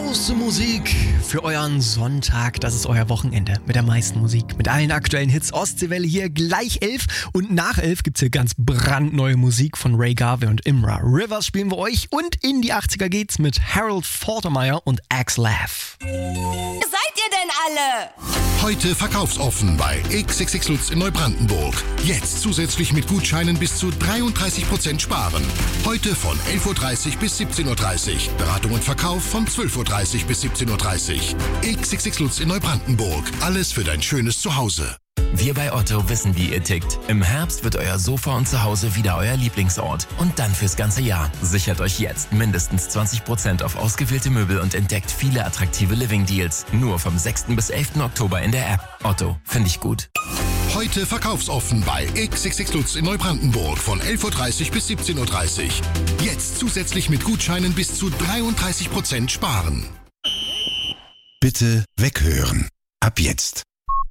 schlauste Musik für euren Sonntag. Das ist euer Wochenende mit der meisten Musik, mit allen aktuellen Hits. Ostseewelle hier gleich 11 und nach 11 gibt's hier ganz brandneue Musik von Ray Garvey und Imra. Rivers spielen wir euch und in die 80er geht's mit Harold Faltermeyer und Axe Laugh. Seid ihr denn alle? Heute verkaufsoffen bei XXX Lutz in Neubrandenburg. Jetzt zusätzlich mit Gutscheinen bis zu 33% sparen. Heute von 11.30 Uhr bis 17.30 Uhr. Beratung und Verkauf von 12.30 Uhr bis 17.30 Uhr. XXX Lutz in Neubrandenburg. Alles für dein schönes Zuhause. Wir bei Otto wissen, wie ihr tickt. Im Herbst wird euer Sofa und Zuhause wieder euer Lieblingsort. Und dann fürs ganze Jahr. Sichert euch jetzt mindestens 20% auf ausgewählte Möbel und entdeckt viele attraktive Living-Deals. Nur vom 6. bis 11. Oktober in der App. Otto, finde ich gut. Heute verkaufsoffen bei XXX Lutz in Neubrandenburg von 11.30 Uhr bis 17.30 Uhr. Jetzt zusätzlich mit Gutscheinen bis zu 33% sparen. Bitte weghören. Ab jetzt.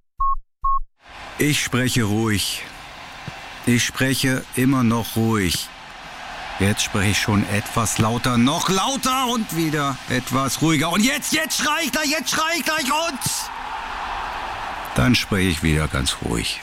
Ich spreche ruhig. Ich spreche immer noch ruhig. Jetzt spreche ich schon etwas lauter, noch lauter und wieder etwas ruhiger. Und jetzt schrei ich gleich und... Dann spreche ich wieder ganz ruhig.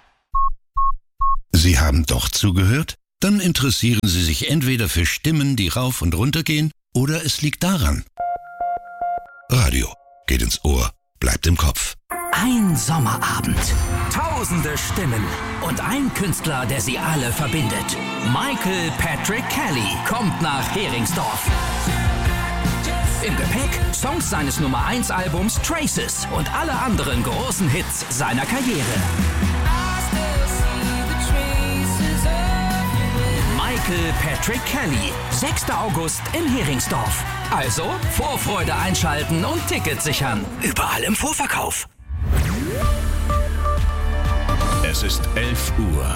Sie haben doch zugehört? Dann interessieren Sie sich entweder für Stimmen, die rauf und runter gehen, oder es liegt daran. Radio geht ins Ohr, bleibt im Kopf. Ein Sommerabend, tausende Stimmen und ein Künstler, der sie alle verbindet. Michael Patrick Kelly kommt nach Heringsdorf. Im Gepäck Songs seines Nummer 1 Albums Traces und alle anderen großen Hits seiner Karriere. Michael Patrick Kelly, 6. August in Heringsdorf. Also Vorfreude einschalten und Tickets sichern. Überall im Vorverkauf. Es ist 11 Uhr.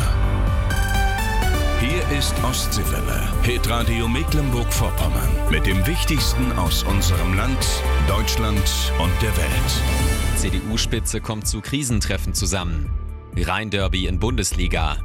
Hier ist Ostseewelle, Hitradio Mecklenburg-Vorpommern. Mit dem Wichtigsten aus unserem Land, Deutschland und der Welt. CDU-Spitze kommt zu Krisentreffen zusammen. Rhein-Derby in Bundesliga.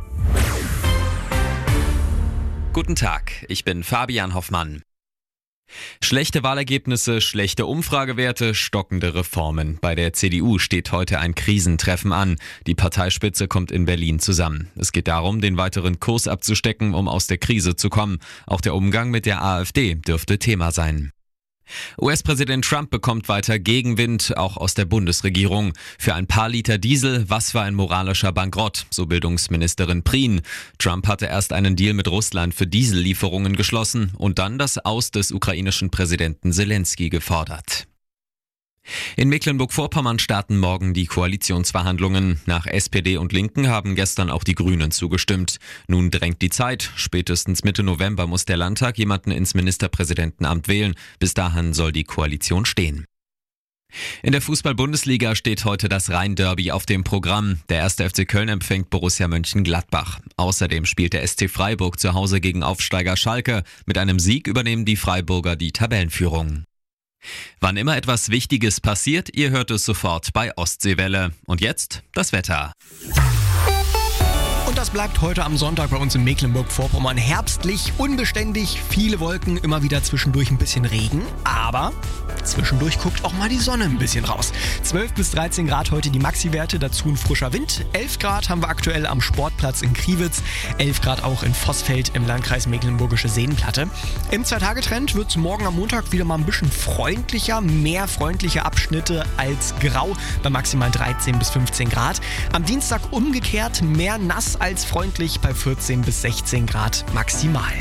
Guten Tag, ich bin Fabian Hoffmann. Schlechte Wahlergebnisse, schlechte Umfragewerte, stockende Reformen. Bei der CDU steht heute ein Krisentreffen an. Die Parteispitze kommt in Berlin zusammen. Es geht darum, den weiteren Kurs abzustecken, um aus der Krise zu kommen. Auch der Umgang mit der AfD dürfte Thema sein. US-Präsident Trump bekommt weiter Gegenwind, auch aus der Bundesregierung. Für ein paar Liter Diesel, was für ein moralischer Bankrott, so Bildungsministerin Prien. Trump hatte erst einen Deal mit Russland für Diesellieferungen geschlossen und dann das Aus des ukrainischen Präsidenten Zelensky gefordert. In Mecklenburg-Vorpommern starten morgen die Koalitionsverhandlungen. Nach SPD und Linken haben gestern auch die Grünen zugestimmt. Nun drängt die Zeit. Spätestens Mitte November muss der Landtag jemanden ins Ministerpräsidentenamt wählen. Bis dahin soll die Koalition stehen. In der Fußball-Bundesliga steht heute das Rhein-Derby auf dem Programm. Der 1. FC Köln empfängt Borussia Mönchengladbach. Außerdem spielt der SC Freiburg zu Hause gegen Aufsteiger Schalke. Mit einem Sieg übernehmen die Freiburger die Tabellenführung. Wann immer etwas Wichtiges passiert, ihr hört es sofort bei Ostseewelle. Und jetzt das Wetter. Und das bleibt heute am Sonntag bei uns in Mecklenburg-Vorpommern herbstlich, unbeständig, viele Wolken, immer wieder zwischendurch ein bisschen Regen, aber zwischendurch guckt auch mal die Sonne ein bisschen raus. 12 bis 13 Grad heute die Maxi-Werte, dazu ein frischer Wind. 11 Grad haben wir aktuell am Sportplatz in Kriwitz, 11 Grad auch in Vossfeld im Landkreis Mecklenburgische Seenplatte. Im 2-Tage-Trend wird es morgen am Montag wieder mal ein bisschen freundlicher, mehr freundliche Abschnitte als grau bei maximal 13 bis 15 Grad. Am Dienstag umgekehrt mehr nass als freundlich bei 14 bis 16 Grad maximal.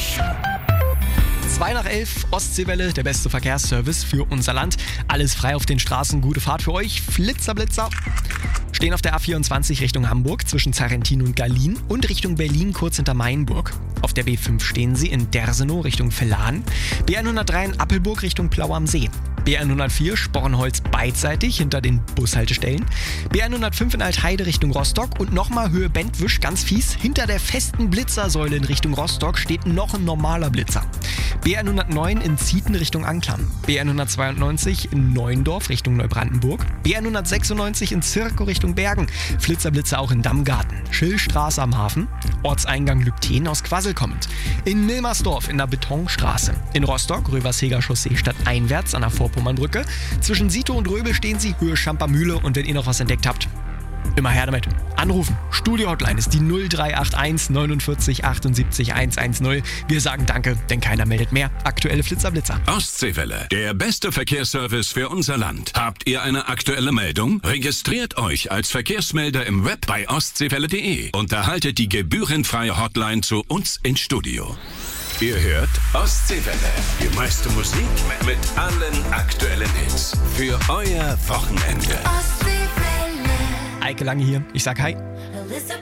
2 nach 11, Ostseewelle, der beste Verkehrsservice für unser Land. Alles frei auf den Straßen, gute Fahrt für euch. Blitzer. Stehen auf der A24 Richtung Hamburg zwischen Zarrentin und Gallien und Richtung Berlin kurz hinter Mainburg. Auf der B5 stehen sie in Dersenow Richtung Vellan. B103 in Appelburg Richtung Plau am See. B104 Spornholz beidseitig hinter den Bushaltestellen. B105 in Altheide Richtung Rostock und nochmal Höhe Bentwisch, ganz fies. Hinter der festen Blitzersäule in Richtung Rostock steht noch ein normaler Blitzer. BR109 in Zieten Richtung Anklam. BR192 in Neuendorf Richtung Neubrandenburg. BR196 in Zirkow Richtung Bergen. Flitzerblitze auch in Dammgarten. Schillstraße am Hafen. Ortseingang Lübten aus Quassel kommend. In Milmersdorf in der Betonstraße. In Rostock Röversheger Chaussee stadteinwärts an der Vorpommernbrücke. Zwischen Sito und Röbel stehen sie, Höhe Schampermühle, und wenn ihr noch was entdeckt habt, immer her damit. Anrufen. Studio-Hotline ist die 0381 49 78 110. Wir sagen Danke, denn keiner meldet mehr. Aktuelle Flitzerblitzer. Ostseewelle, der beste Verkehrsservice für unser Land. Habt ihr eine aktuelle Meldung? Registriert euch als Verkehrsmelder im Web bei ostseewelle.de und erhaltet die gebührenfreie Hotline zu uns ins Studio. Ihr hört Ostseewelle, die meiste Musik mit allen aktuellen Hits für euer Wochenende. Eike Lange hier. Ich sag Hi.